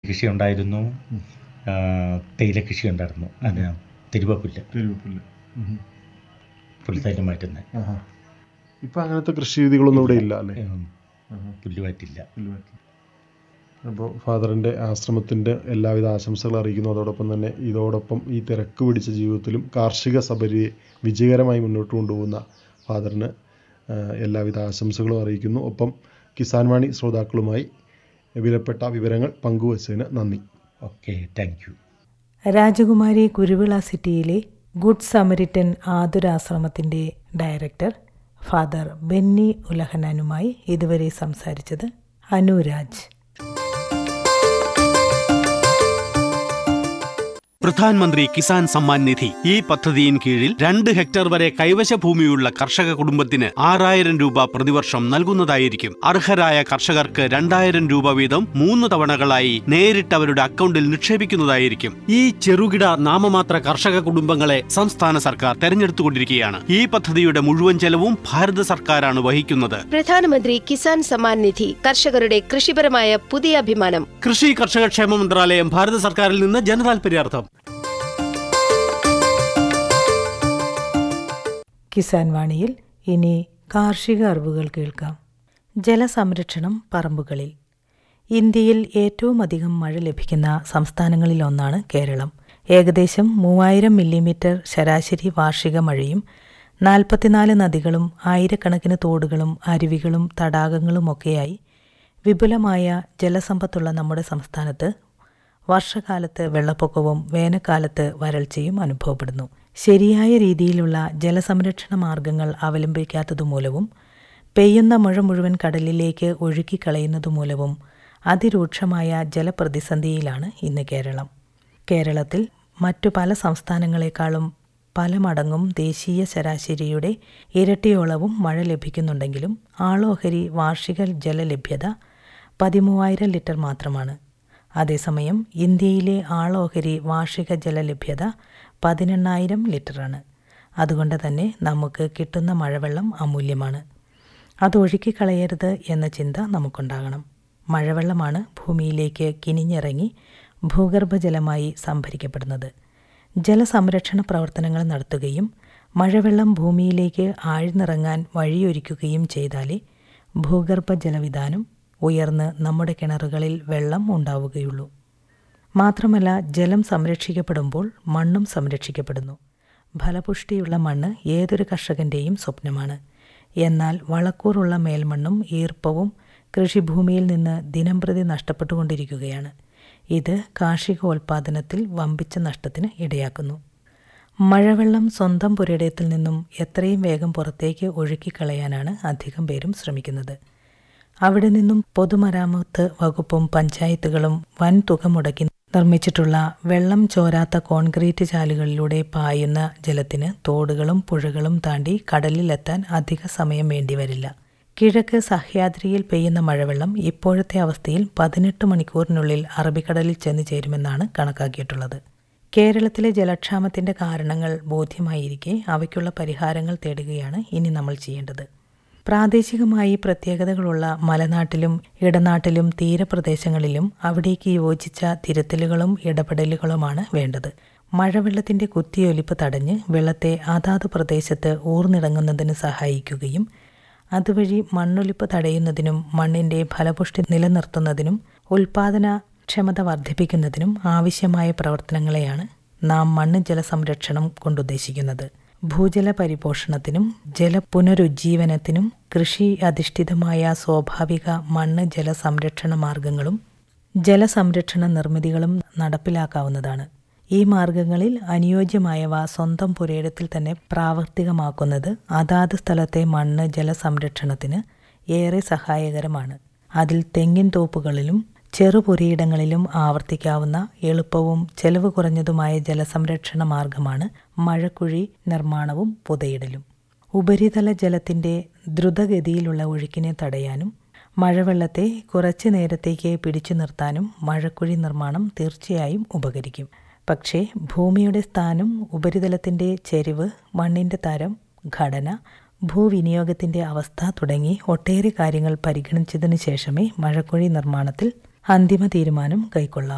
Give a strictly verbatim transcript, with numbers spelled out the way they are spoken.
കൃഷി ഉണ്ടായിരുന്നു, തേയില കൃഷി ഉണ്ടായിരുന്നു. അത് തിരുവപ്പുല്ല് തിരുവപ്പുല്ല് പുൽത്തൈലം മാറ്റുന്നത്. ഇപ്പം അങ്ങനത്തെ കൃഷി രീതികളൊന്നും ഇവിടെ ഇല്ല അല്ലേ? പുല്ലുമാറ്റില്ല. അപ്പോൾ ഫാദറിൻ്റെ ആശ്രമത്തിൻ്റെ എല്ലാവിധ ആശംസകൾ അറിയിക്കുന്നു. അതോടൊപ്പം തന്നെ ഇതോടൊപ്പം ഈ തിരക്ക് പിടിച്ച ജീവിതത്തിലും കാർഷിക സബരിയെ വിജയകരമായി മുന്നോട്ട് കൊണ്ടുപോകുന്ന ഫാദറിന് എല്ലാവിധ ആശംസകളും അറിയിക്കുന്നു. ഒപ്പം കിസാൻ വാണി ശ്രോതാക്കളുമായി വിലപ്പെട്ട വിവരങ്ങൾ പങ്കുവച്ചതിന് നന്ദി. Okay, thank you. രാജകുമാരി കുരുവിള സിറ്റിയിലെ good Samaritan ആതുരാശ്രമത്തിൻ്റെ director father Benny ഉലഹനാനുമായി ഇതുവരെ സംസാരിച്ചത് അനുരാജ്. പ്രധാനമന്ത്രി കിസാൻ സമ്മാൻ നിധി ഈ പദ്ധതിയിൻ കീഴിൽ രണ്ട് ഹെക്ടർ വരെ കൈവശ ഭൂമിയുള്ള കർഷക കുടുംബത്തിന് ആറായിരം രൂപ പ്രതിവർഷം നൽകുന്നതായിരിക്കും. അർഹരായ കർഷകർക്ക് രണ്ടായിരം രൂപ വീതം മൂന്ന് തവണകളായി നേരിട്ട് അവരുടെ അക്കൗണ്ടിൽ നിക്ഷേപിക്കുന്നതായിരിക്കും. ഈ ചെറുകിട നാമമാത്ര കർഷക കുടുംബങ്ങളെ സംസ്ഥാന സർക്കാർ തെരഞ്ഞെടുത്തുകൊണ്ടിരിക്കുകയാണ്. ഈ പദ്ധതിയുടെ മുഴുവൻ ചെലവും ഭാരത സർക്കാരാണ് വഹിക്കുന്നത്. പ്രധാനമന്ത്രി കിസാൻ സമ്മാൻ നിധി കർഷകരുടെ കൃഷിപരമായ പുതിയ അഭിമാനം. കൃഷി കർഷക ക്ഷേമ മന്ത്രാലയം, ഭാരത സർക്കാരിൽ നിന്ന് ജനതാൽപര്യാർത്ഥം. കിസാൻ വാണിയിൽ ഇനി കാർഷിക അറിവുകൾ കേൾക്കാം. ജലസംരക്ഷണം പറമ്പുകളിൽ. ഇന്ത്യയിൽ ഏറ്റവും അധികം മഴ ലഭിക്കുന്ന സംസ്ഥാനങ്ങളിലൊന്നാണ് കേരളം. ഏകദേശം മൂവായിരം മില്ലിമീറ്റർ ശരാശരി വാർഷിക മഴയും നാൽപ്പത്തിനാല് നദികളും ആയിരക്കണക്കിന് തോടുകളും അരുവികളും തടാകങ്ങളുമൊക്കെയായി വിപുലമായ ജലസമ്പത്തുള്ള നമ്മുടെ സംസ്ഥാനത്ത് വർഷകാലത്ത് വെള്ളപ്പൊക്കവും വേനൽക്കാലത്ത് വരൾച്ചയും അനുഭവപ്പെടുന്നു. ശരിയായ രീതിയിലുള്ള ജലസംരക്ഷണ മാർഗങ്ങൾ അവലംബിക്കാത്തതുമൂലവും പെയ്യുന്ന മഴ മുഴുവൻ കടലിലേക്ക് ഒഴുക്കിക്കളയുന്നതുമൂലവും അതിരൂക്ഷമായ ജലപ്രതിസന്ധിയിലാണ് ഇന്ന് കേരളം. കേരളത്തിൽ മറ്റു പല സംസ്ഥാനങ്ങളെക്കാളും പല മടങ്ങും ദേശീയ ശരാശരിയുടെ ഇരട്ടിയോളവും മഴ ലഭിക്കുന്നുണ്ടെങ്കിലും ആളോഹരി വാർഷിക ജലലഭ്യത പതിമൂവായിരം ലിറ്റർ മാത്രമാണ്. അതേസമയം ഇന്ത്യയിലെ ആളോഹരി വാർഷിക ജലലഭ്യത പതിനെണ്ണായിരം ലിറ്ററാണ്. അതുകൊണ്ട് തന്നെ നമുക്ക് കിട്ടുന്ന മഴവെള്ളം അമൂല്യമാണ്. അത് ഒഴുക്കിക്കളയരുത് എന്ന ചിന്ത നമുക്കുണ്ടാകണം. മഴവെള്ളമാണ് ഭൂമിയിലേക്ക് കിനിഞ്ഞിറങ്ങി ഭൂഗർഭജലമായി സംഭരിക്കപ്പെടുന്നത്. ജലസംരക്ഷണ പ്രവർത്തനങ്ങൾ നടത്തുകയും മഴവെള്ളം ഭൂമിയിലേക്ക് ആഴ്ന്നിറങ്ങാൻ വഴിയൊരുക്കുകയും ചെയ്താലേ ഭൂഗർഭജലവിതാനം ഉയർന്ന് നമ്മുടെ കിണറുകളിൽ വെള്ളം ഉണ്ടാവുകയുള്ളൂ. മാത്രമല്ല, ജലം സംരക്ഷിക്കപ്പെടുമ്പോൾ മണ്ണും സംരക്ഷിക്കപ്പെടുന്നു. ഫലപുഷ്ടിയുള്ള മണ്ണ് ഏതൊരു കർഷകൻ്റെയും സ്വപ്നമാണ്. എന്നാൽ വളക്കൂറുള്ള മേൽമണ്ണും ഈർപ്പവും കൃഷിഭൂമിയിൽ നിന്ന് ദിനംപ്രതി നഷ്ടപ്പെട്ടുകൊണ്ടിരിക്കുകയാണ്. ഇത് കാർഷികോൽപാദനത്തിൽ വമ്പിച്ച നഷ്ടത്തിന് ഇടയാക്കുന്നു. മഴവെള്ളം സ്വന്തം പുരയിടത്തിൽ നിന്നും എത്രയും വേഗം പുറത്തേക്ക് ഒഴുക്കിക്കളയാനാണ് അധികം പേരും ശ്രമിക്കുന്നത്. അവിടെ നിന്നും പൊതുമരാമത്ത് വകുപ്പും പഞ്ചായത്തുകളും വൻ തുക മുടക്കി നിർമ്മിച്ചിട്ടുള്ള വെള്ളം ചോരാത്ത കോൺക്രീറ്റ് ചാലുകളിലൂടെ പായുന്ന ജലത്തിന് തോടുകളും പുഴകളും താണ്ടി കടലിലെത്താൻ അധിക സമയം വേണ്ടിവരില്ല. കിഴക്ക് സഹ്യാദ്രിയിൽ പെയ്യുന്ന മഴവെള്ളം ഇപ്പോഴത്തെ അവസ്ഥയിൽ പതിനെട്ട് മണിക്കൂറിനുള്ളിൽ അറബിക്കടലിൽ ചെന്ന് ചേരുമെന്നാണ് കണക്കാക്കിയിട്ടുള്ളത്. കേരളത്തിലെ ജലക്ഷാമത്തിന്റെ കാരണങ്ങൾ ബോധ്യമായിരിക്കെ അവയ്ക്കുള്ള പരിഹാരങ്ങൾ തേടുകയാണ് ഇനി നമ്മൾ ചെയ്യേണ്ടത്. പ്രാദേശികമായി പ്രത്യേകതകളുള്ള മലനാട്ടിലും ഇടനാട്ടിലും തീരപ്രദേശങ്ങളിലും അവിടേക്ക് യോജിച്ച തിരുത്തലുകളും ഇടപെടലുകളുമാണ് വേണ്ടത്. മഴവെള്ളത്തിന്റെ കുത്തിയൊലിപ്പ് തടഞ്ഞ് വെള്ളത്തെ അതാത് പ്രദേശത്ത് ഊർന്നിറങ്ങുന്നതിന് സഹായിക്കുകയും അതുവഴി മണ്ണൊലിപ്പ് തടയുന്നതിനും മണ്ണിന്റെ ഫലപുഷ്ടി നിലനിർത്തുന്നതിനും ഉൽപാദനക്ഷമത വർദ്ധിപ്പിക്കുന്നതിനും ആവശ്യമായ പ്രവർത്തനങ്ങളെയാണ് നാം മണ്ണ് ജലസംരക്ഷണം കൊണ്ടുദ്ദേശിക്കുന്നത്. ഭൂജല പരിപോഷണത്തിനും ജലപുനരുജ്ജീവനത്തിനും കൃഷി അധിഷ്ഠിതമായ സ്വാഭാവിക മണ്ണ് ജല സംരക്ഷണ മാർഗങ്ങളും ജലസംരക്ഷണ നിർമ്മിതികളും നടപ്പിലാക്കാവുന്നതാണ്. ഈ മാർഗങ്ങളിൽ അനുയോജ്യമായവ സ്വന്തം പുരയിടത്തിൽ തന്നെ പ്രാവർത്തികമാക്കുന്നത് അതാത് സ്ഥലത്തെ മണ്ണ് ജലസംരക്ഷണത്തിന് ഏറെ സഹായകരമാണ്. അതിൽ തെങ്ങിൻ തോപ്പുകളിലും ചെറുപുരയിടങ്ങളിലും ആവർത്തിക്കാവുന്ന എളുപ്പവും ചെലവ് കുറഞ്ഞതുമായ ജലസംരക്ഷണ മാർഗമാണ് മഴക്കുഴി നിർമ്മാണവും പുതയിടലും. ഉപരിതല ജലത്തിന്റെ ദ്രുതഗതിയിലുള്ള ഒഴുക്കിനെ തടയാനും മഴവെള്ളത്തെ കുറച്ചു നേരത്തേക്ക് പിടിച്ചു നിർത്താനും മഴക്കുഴി നിർമ്മാണം തീർച്ചയായും ഉപകരിക്കും. പക്ഷേ ഭൂമിയുടെ സ്ഥാനം, ഉപരിതലത്തിന്റെ ചെരിവ്, മണ്ണിന്റെ തരം, ഘടന, ഭൂവിനിയോഗത്തിന്റെ അവസ്ഥ തുടങ്ങി ഒട്ടേറെ കാര്യങ്ങൾ പരിഗണിച്ചതിനു ശേഷമേ മഴക്കുഴി നിർമ്മാണത്തിൽ അന്തിമ തീരുമാനം കൈക്കൊള്ളാവൂ.